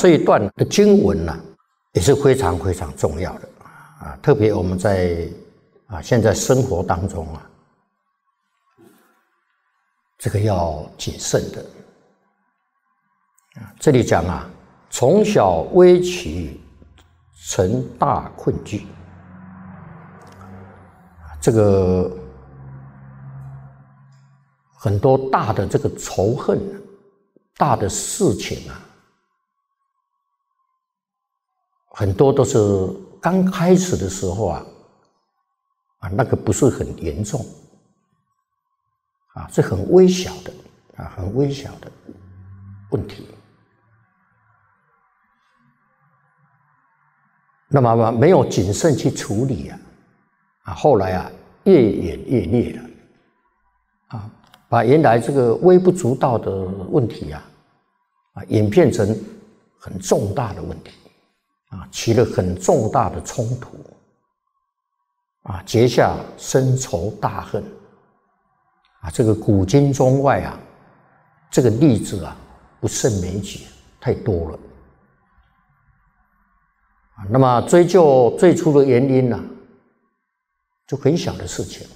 这一段的经文呢，也是非常非常重要的啊，特别我们在现在生活当中啊，这个要谨慎的这里讲啊，从小危起成大困惧，这个很多大的这个仇恨、大的事情啊，很多都是刚开始的时候那个不是很严重是很微小的很微小的问题。那么没有谨慎去处理后来越演越烈了把原来这个微不足道的问题演变成很重大的问题起了很重大的冲突结下深仇大恨这个古今中外这个例子不胜枚举，太多了那么追究最初的原因就很小的事情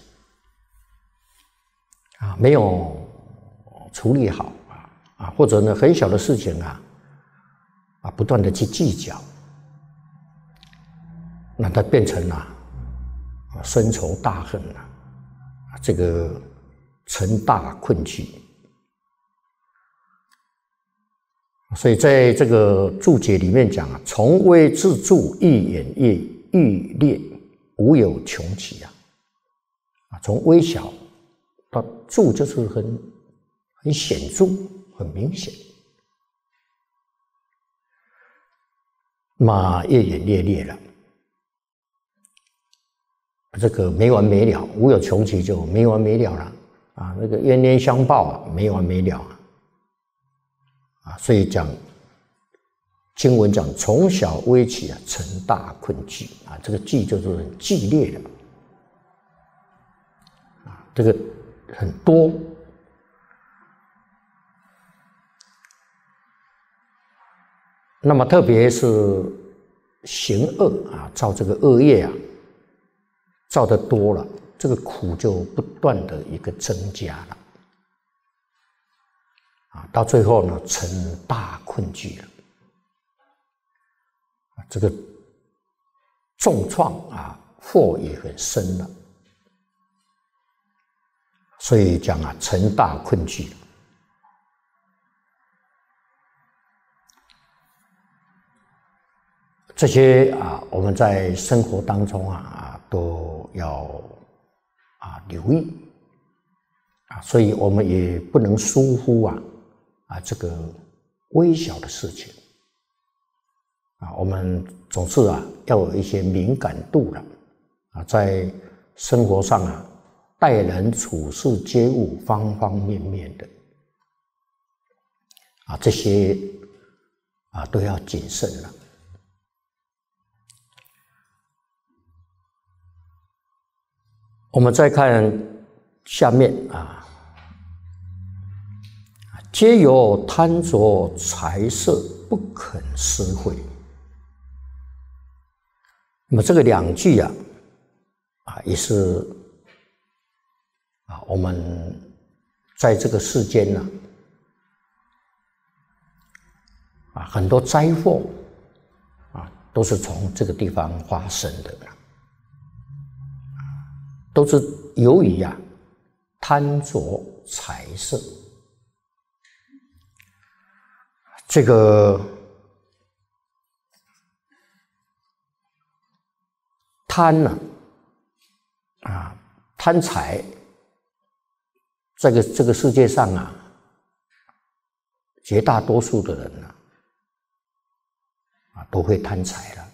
没有处理好或者呢很小的事情不断的去计较，那它变成深仇大恨这个成大困惧。所以在这个注解里面讲从微自著，愈演愈烈，无有穷极从微小到著就是很显著、很明显，那越演越烈了，这个没完没了，无有穷极就没完没了了那个冤冤相报没完没了所以讲经文讲从小危起成大困惧这个惧就是很剧烈的这个很多。那么特别是行恶造这个恶业造得多了，这个苦就不断的一个增加了到最后呢成大困惧了这个重创祸也很深了，所以讲成大困惧。这些我们在生活当中都要留意所以我们也不能疏忽这个微小的事情我们总是要有一些敏感度了在生活上待人处事接物方方面面的这些都要谨慎了。我们再看下面皆由贪着财色，不肯施惠。那么这个两句也是我们在这个世间很多灾祸都是从这个地方发生的都是由于贪着财色。这个贪贪财，这个世界上绝大多数的人都会贪财了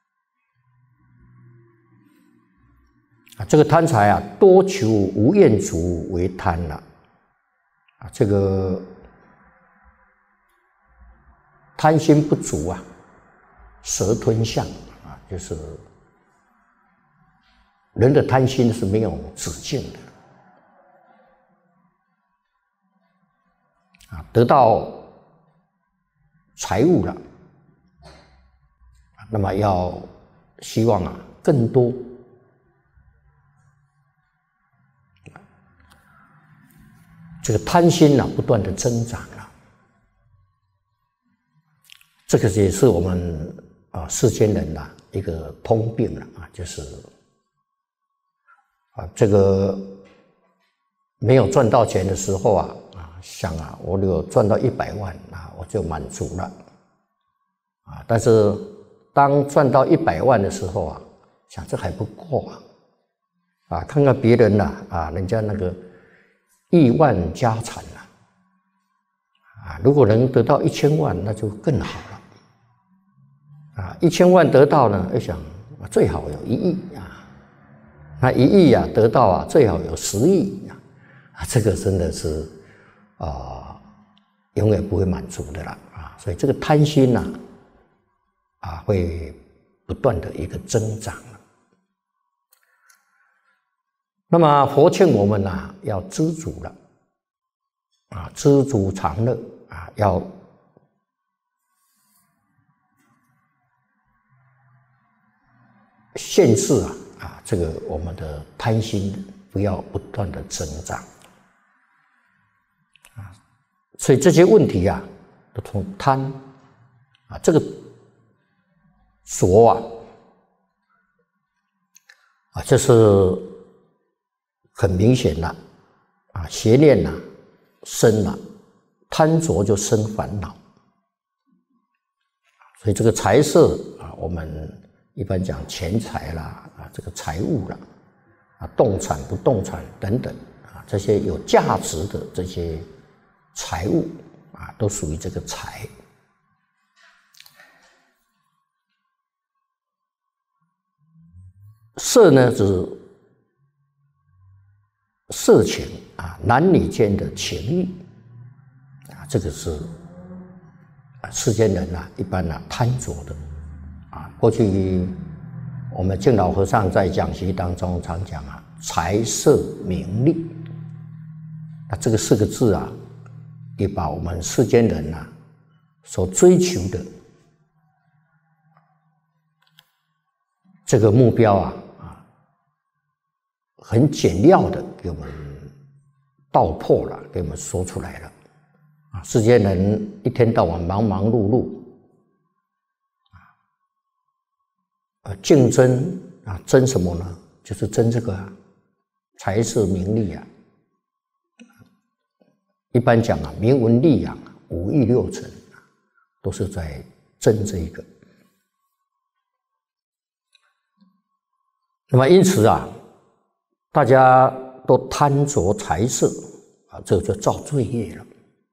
这个贪财多求无厌足为贪了这个贪心不足蛇吞象就是人的贪心是没有止境的得到财物了那么要希望更多这个贪心不断的增长了。这个也是我们世间人一个通病了就是这个没有赚到钱的时候想我如果赚到100万我就满足了但是当赚到100万的时候想这还不够看看别人人家那个亿万家产如果能得到1000万那就更好了1000万得到呢又想最好有1亿那1亿得到最好有10亿这个真的是永远不会满足的了所以这个贪心会不断的一个增长。那么佛劝我们要知足了知足常乐要限制这个我们的贪心不要不断的增长所以这些问题都从贪这个浊这是很明显了邪念生了，贪着就生烦恼。所以这个财色我们一般讲钱财啦这个财物啦动产不动产等等这些有价值的这些财物都属于这个财。色呢，指色情男女间的情欲这个是世间人一般贪着的过去我们净老和尚在讲习当中常讲财色名利这个4个字也把我们世间人所追求的这个目标很简要的给我们道破了，给我们说出来了世间人一天到晚忙忙碌碌竞争争什么呢？就是争这个财色名利一般讲名闻利养5欲6尘都是在争这一个。那么因此大家都贪着财色这就造罪业了。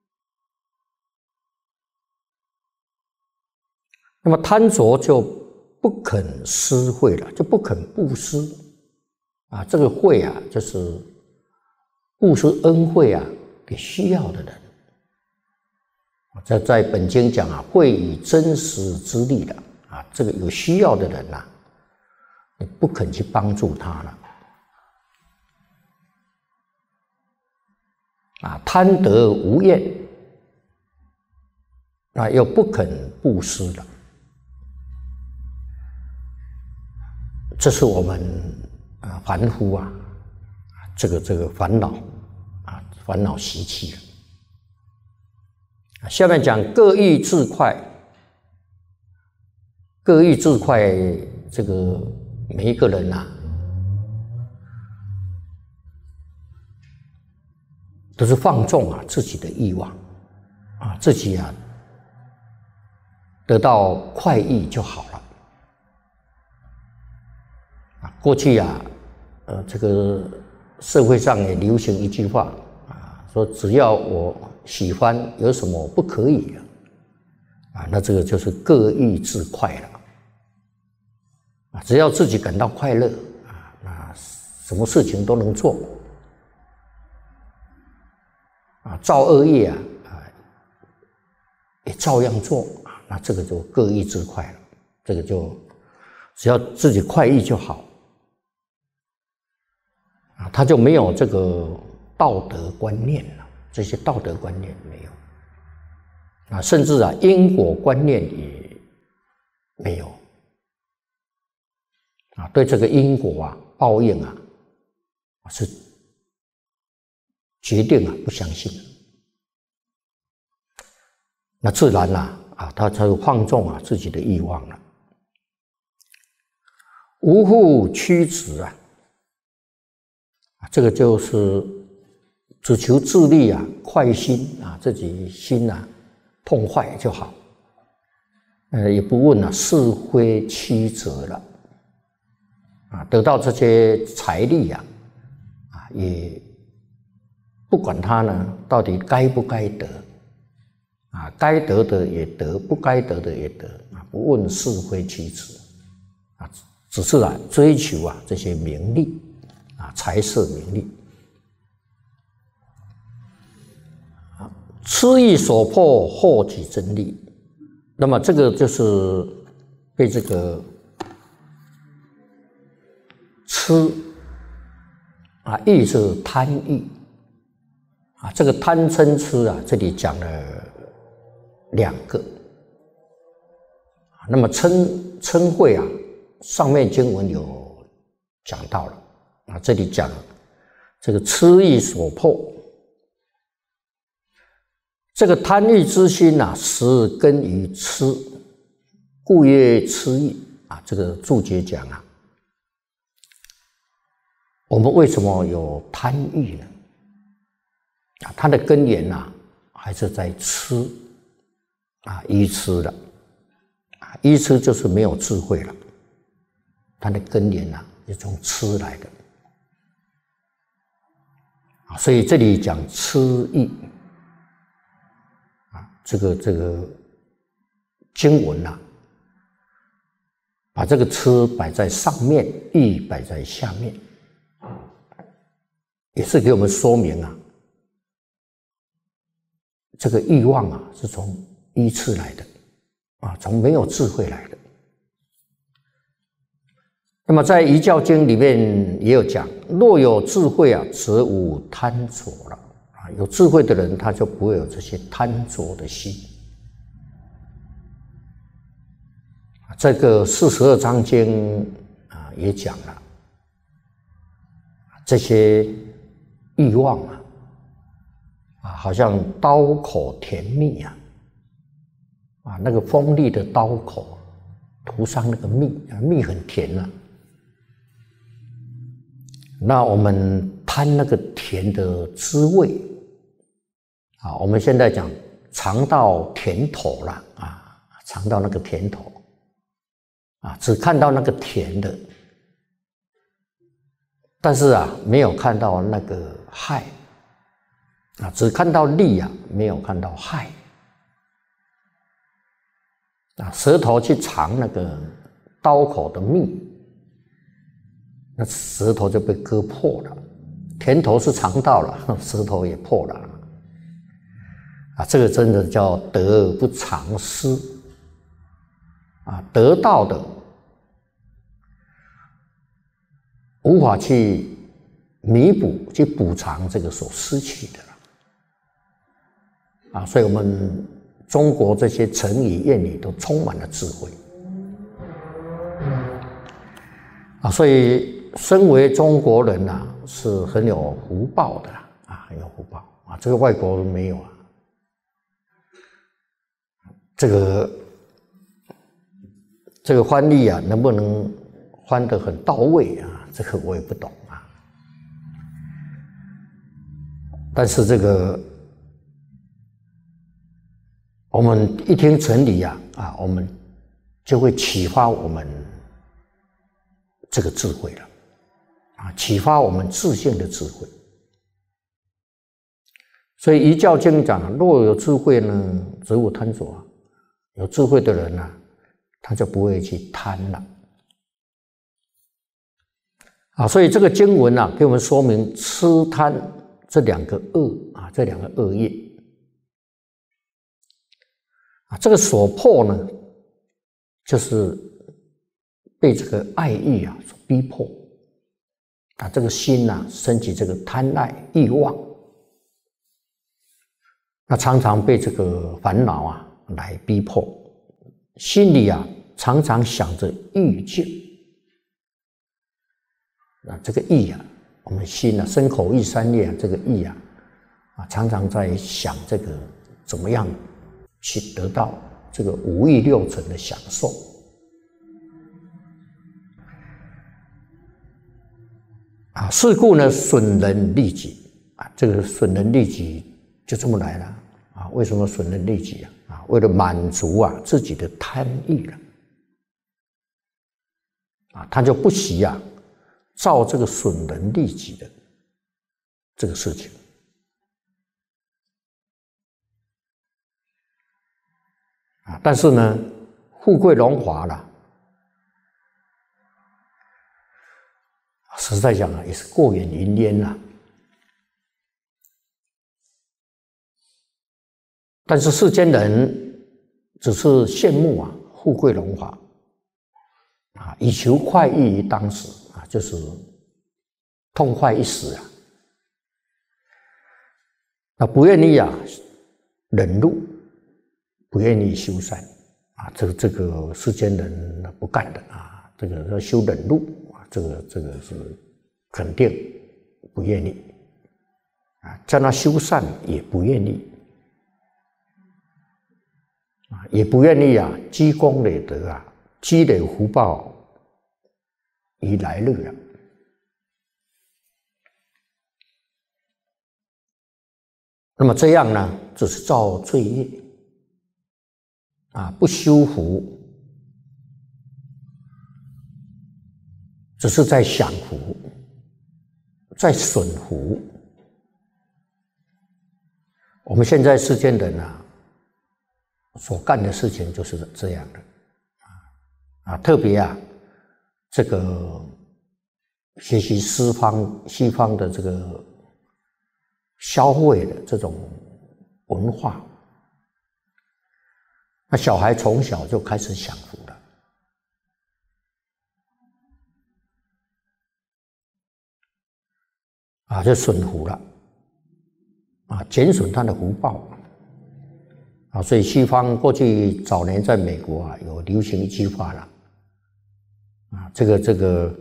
那么贪着就不肯施惠了，就不肯布施这个惠就是布施恩惠给需要的人。在本经讲惠以真实之力的这个有需要的人你不肯去帮助他了贪得无厌又不肯布施了。这是我们凡夫这个烦恼习气下面讲各欲自快，各欲自快，这个每一个人都是放纵自己的欲望自己得到快意就好了过去这个社会上也流行一句话说只要我喜欢，有什么不可以那这个就是各欲自快了只要自己感到快乐那什么事情都能做造恶业也照样做那这个就各欲自快了。这个就只要自己快意就好他就没有这个道德观念了，这些道德观念没有甚至因果观念也没有对这个因果报应是决定不相信，那自然他就放纵自己的欲望了。无复屈直这个就是只求自利快心自己心痛快就好，也不问是非曲折了得到这些财力也不管他呢到底该不该得该得的也得，不该得的也得不问是非曲折只是追求这些名利财色名利。痴意所迫，获取真利。那么这个就是被这个痴意是贪欲这个贪嗔痴这里讲了2个。那么嗔恚上面经文有讲到了这里讲这个痴意所迫，这个贪欲之心实根于痴，故曰痴意这个注解讲我们为什么有贪欲呢？它的根源还是在痴愚痴了愚痴就是没有智慧了，它的根源是从痴来的所以这里讲痴意这个经文把这个痴摆在上面，意摆在下面，也是给我们说明这个欲望是从愚痴来的从没有智慧来的。那么在《遗教经》里面也有讲，若有智慧则无贪着了有智慧的人他就不会有这些贪着的心。这个42章经也讲了这些欲望好像刀口甜蜜那个锋利的刀口涂上那个蜜很甜那我们贪那个甜的滋味我们现在讲尝到甜头了尝到那个甜头只看到那个甜的，但是没有看到那个害只看到利没有看到害舌头去尝那个刀口的蜜，那舌头就被割破了，甜头是尝到了，舌头也破了这个真的叫得而不偿失得到的无法去弥补去补偿这个所失去的所以我们中国这些成语谚语都充满了智慧所以身为中国人是很有福报的很有福报这个外国人没有这个翻译能不能翻得很到位这个我也不懂但是这个我们一听成语我们就会启发我们这个智慧了启发我们自信的智慧。所以《遗教经》讲若有智慧呢，则无贪着有智慧的人他就不会去贪了所以这个经文给我们说明痴贪这2个恶这2个恶业这个所迫呢，就是被这个爱欲所逼迫这个心升起这个贪爱欲望，那常常被这个烦恼来逼迫，心里常常想着欲境这个意啊，我们心啊，身口意三业啊，这个意啊，常常在想这个怎么样去得到这个五欲六尘的享受。是故呢，损人利己这个损人利己就这么来了为什么损人利己为了满足自己的贪欲了他就不惜造这个损人利己的这个事情但是呢，富贵荣华了，实在讲也是过眼云烟了。但是世间人只是羡慕富贵荣华以求快意于当时就是痛快一时那不愿意忍辱，不愿意修善这个世间人不干的这个要修忍辱这个是肯定不愿意叫他修善也不愿意也不愿意积功累德积累福报以来日那么这样呢，只是造罪业不修福，只是在享福，在损福。我们现在世间人所干的事情就是这样的特别这个学习西方的这个消费的这种文化，那小孩从小就开始享福了就损福了减损他的福报所以西方过去早年在美国有流行一句话了这个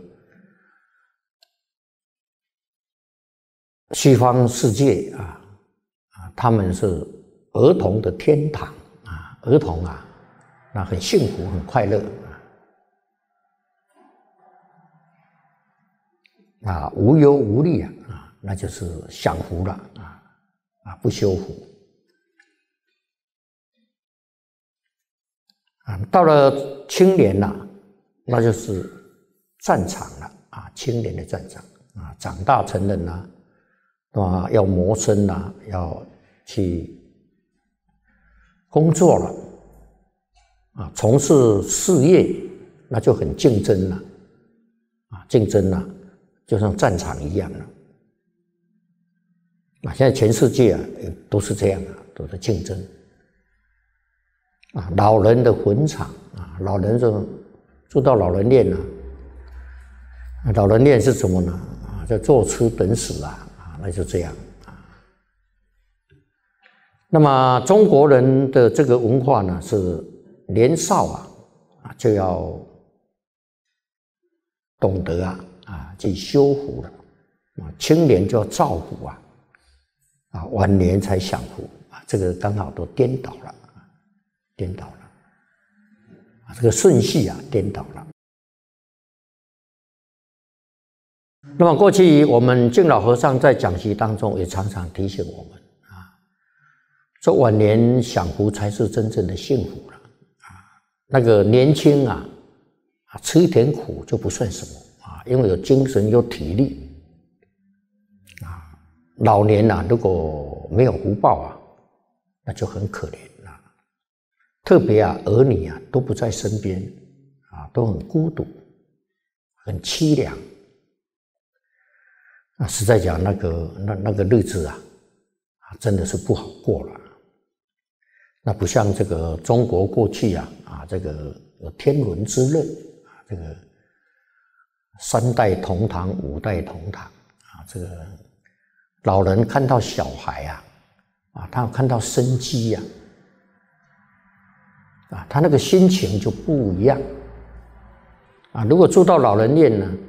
西方世界他们是儿童的天堂儿童那很幸福很快乐无忧无虑那就是享福了不修福到了青年那就是战场了青年的战场长大成人要谋生要去工作了从事事业那就很竞争了竞争就像战场一样了现在全世界都是这样都是竞争老人的坟场老人就住到老人院老人院是什么呢叫坐吃等死那就这样那么中国人的这个文化呢是年少就要懂得去修福了青年就要造福晚年才享福这个刚好都颠倒了这个顺序颠倒了那么过去我们净老和尚在讲习当中也常常提醒我们说晚年享福才是真正的幸福了那个年轻吃一点苦就不算什么因为有精神有体力老年如果没有福报那就很可怜特别儿女都不在身边都很孤独很凄凉实在讲那个日子真的是不好过了那不像这个中国过去这个有天伦之乐这个3代同堂5代同堂这个老人看到小孩他看到生机他那个心情就不一样如果住到老人院呢